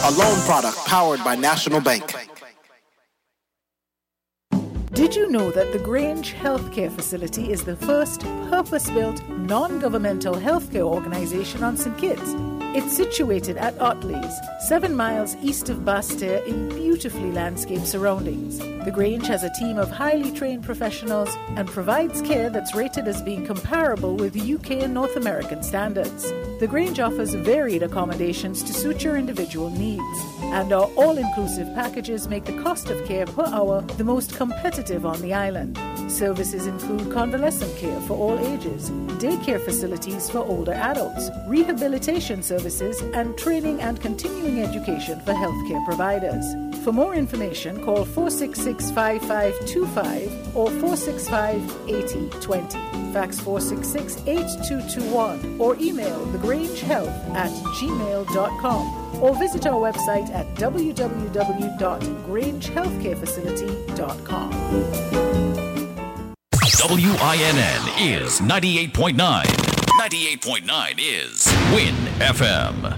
a loan product powered by National Bank. Did you know that the Grange Healthcare Facility is the first purpose-built, non-governmental healthcare organization on St. Kitts? It's situated at Otley's, 7 miles east of Basseterre in beautifully landscaped surroundings. The Grange has a team of highly trained professionals and provides care that's rated as being comparable with UK and North American standards. The Grange offers varied accommodations to suit your individual needs, and our all-inclusive packages make the cost of care per hour the most competitive on the island. Services include convalescent care for all ages, daycare facilities for older adults, rehabilitation services, and training and continuing education for healthcare providers. For more information, call 466-5525 or 465-8020. Fax 466-8221 or email thegrangehealth@gmail.com or visit our website at www.grangehealthcarefacility.com. WINN is 98.9. 98.9 is Win FM.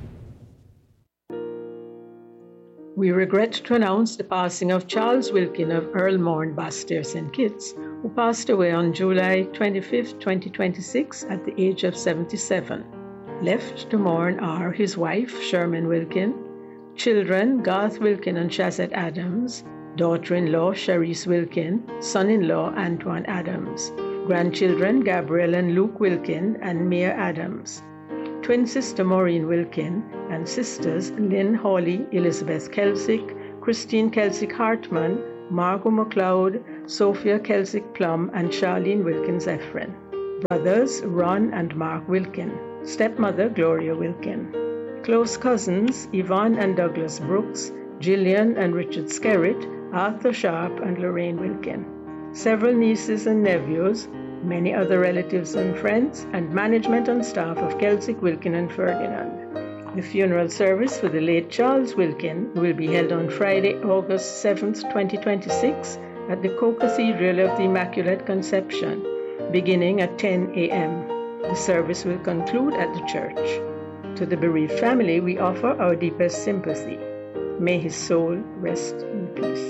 We regret to announce the passing of Charles Wilkin of Earl Morn, Basseterre, St. Kitts, who passed away on July 25, 2026 at the age of 77. Left to mourn are his wife, Sherman Wilkin, children, Garth Wilkin and Shazette Adams, daughter-in-law, Sharice Wilkin, son-in-law, Antoine Adams, grandchildren, Gabriel and Luke Wilkin and Mia Adams, twin sister Maureen Wilkin, and sisters Lynn Hawley, Elizabeth Kelsick, Christine Kelsick Hartman, Margot McLeod, Sophia Kelsick Plum, and Charlene Wilkins Ephron. Brothers Ron and Mark Wilkin. Stepmother Gloria Wilkin. Close cousins Yvonne and Douglas Brooks, Gillian and Richard Skerritt, Arthur Sharp and Lorraine Wilkin. Several nieces and nephews, many other relatives and friends, and management and staff of Kelsick, Wilkin and Ferdinand. The funeral service for the late Charles Wilkin will be held on Friday, August 7th, 2026 at the Co-Cathedral of the Immaculate Conception, beginning at 10 a.m. The service will conclude at the church. To the bereaved family, we offer our deepest sympathy. May his soul rest in peace.